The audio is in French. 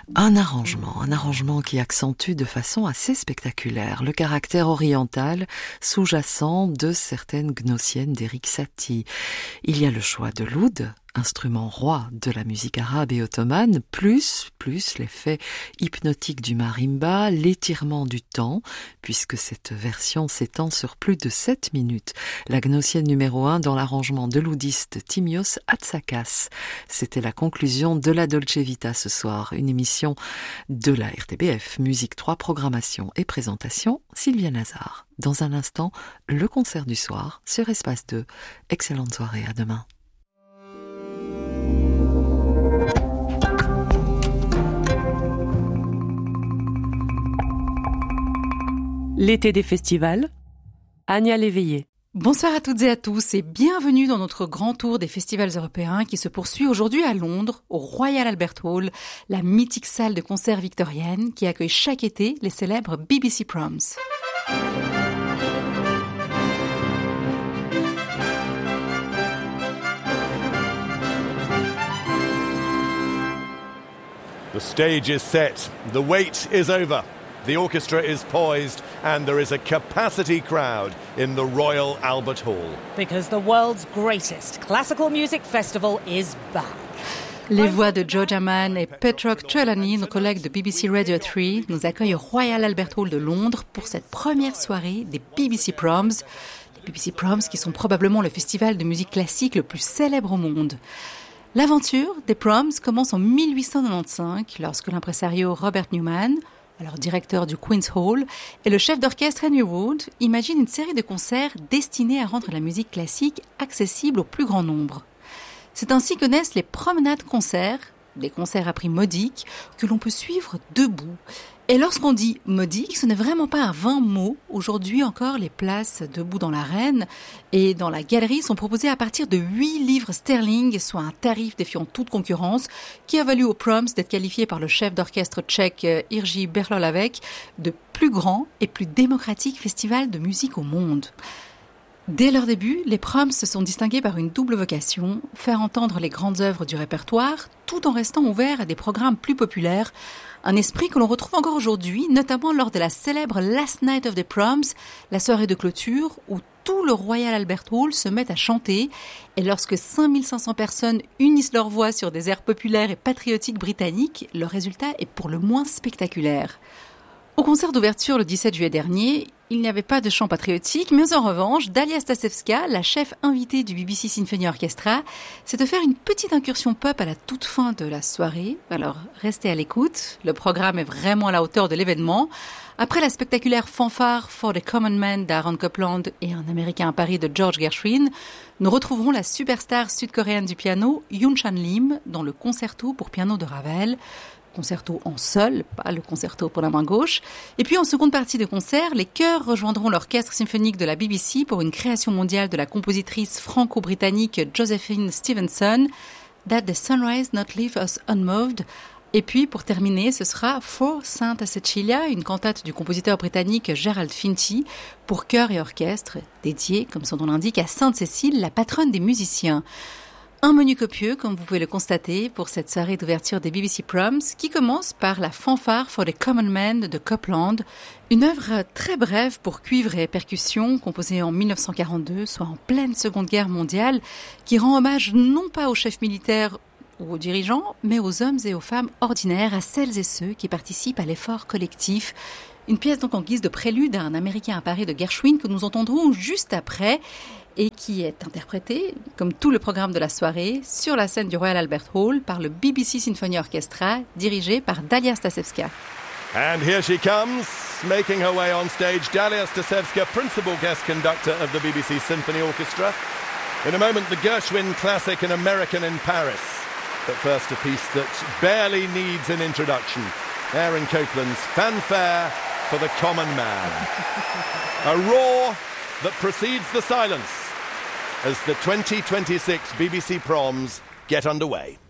Un arrangement qui accentue de façon assez spectaculaire le caractère oriental sous-jacent de certaines gnossiennes d'Erik Satie. Il y a le choix de l'oud, instrument roi de la musique arabe et ottomane, plus l'effet hypnotique du marimba, l'étirement du temps, puisque cette version s'étend sur plus de 7 minutes. La gnossienne numéro 1 dans l'arrangement de l'oudiste Timios Hatzakas. C'était la conclusion de la Dolce Vita ce soir, une émission de la RTBF, Musique 3, programmation et présentation, Sylvia Nazar. Dans un instant, le concert du soir sur Espace 2. Excellente soirée, à demain. L'été des festivals, Ania Léveillé. Bonsoir à toutes et à tous et bienvenue dans notre grand tour des festivals européens qui se poursuit aujourd'hui à Londres, au Royal Albert Hall, la mythique salle de concert victorienne qui accueille chaque été les célèbres BBC Proms. The stage is set, the wait is over. The orchestra is poised and there is a capacity crowd in the Royal Albert Hall. Because the world's greatest classical music festival is back. Les voix de George Aman et Petrock Trelawney, nos collègues de BBC Radio 3, nous accueillent au Royal Albert Hall de Londres pour cette première soirée des BBC Proms. Les BBC Proms qui sont probablement le festival de musique classique le plus célèbre au monde. L'aventure des Proms commence en 1895 lorsque l'impresario Robert Newman, alors directeur du Queen's Hall, et le chef d'orchestre Henry Wood imaginent une série de concerts destinés à rendre la musique classique accessible au plus grand nombre. C'est ainsi que naissent les promenades-concerts, des concerts à prix modique que l'on peut suivre debout. Et lorsqu'on dit modique, ce n'est vraiment pas un vain mot. Aujourd'hui encore, les places debout dans l'arène et dans la galerie sont proposées à partir de 8 livres sterling, soit un tarif défiant toute concurrence, qui a valu aux Proms d'être qualifiés par le chef d'orchestre tchèque Jiří Berlolavec de plus grand et plus démocratique festival de musique au monde. Dès leur début, les Proms se sont distingués par une double vocation, faire entendre les grandes œuvres du répertoire, tout en restant ouverts à des programmes plus populaires, un esprit que l'on retrouve encore aujourd'hui, notamment lors de la célèbre Last Night of the Proms, la soirée de clôture où tout le Royal Albert Hall se met à chanter, et lorsque 5500 personnes unissent leurs voix sur des airs populaires et patriotiques britanniques, le résultat est pour le moins spectaculaire. Au concert d'ouverture le 17 juillet dernier, il n'y avait pas de chant patriotique, mais en revanche, Dalia Stasevska, la chef invitée du BBC Symphony Orchestra, s'est offert une petite incursion pop à la toute fin de la soirée. Alors, restez à l'écoute, le programme est vraiment à la hauteur de l'événement. Après la spectaculaire fanfare For the Common Man d'Aaron Copland et Un Américain à Paris de George Gershwin, nous retrouverons la superstar sud-coréenne du piano, Yoon Chan Lim, dans le concerto pour piano de Ravel. Concerto en sol, pas le concerto pour la main gauche. Et puis en seconde partie de concert, les chœurs rejoindront l'orchestre symphonique de la BBC pour une création mondiale de la compositrice franco-britannique Josephine Stevenson, That the Sunrise Not Leave Us Unmoved. Et puis pour terminer, ce sera For Santa Cecilia, une cantate du compositeur britannique Gerald Finchi pour chœur et orchestre, dédiée, comme son nom l'indique, à Sainte Cécile, la patronne des musiciens. Un menu copieux, comme vous pouvez le constater, pour cette soirée d'ouverture des BBC Proms, qui commence par la fanfare For the Common Man de Copland, une œuvre très brève pour cuivre et percussions, composée en 1942, soit en pleine Seconde Guerre mondiale, qui rend hommage non pas aux chefs militaires ou aux dirigeants, mais aux hommes et aux femmes ordinaires, à celles et ceux qui participent à l'effort collectif. Une pièce donc en guise de prélude à Un Américain à Paris de Gershwin que nous entendrons juste après, et qui est interprété, comme tout le programme de la soirée, sur la scène du Royal Albert Hall par le BBC Symphony Orchestra, dirigé par Dalia Stasevska. And here she comes, making her way on stage, Dalia Stasevska, principal guest conductor of the BBC Symphony Orchestra. In a moment, the Gershwin classic An American in Paris. But first, a piece that barely needs an introduction. Aaron Copland's Fanfare for the Common Man. A roar that precedes the silence as the 2026 BBC Proms get underway.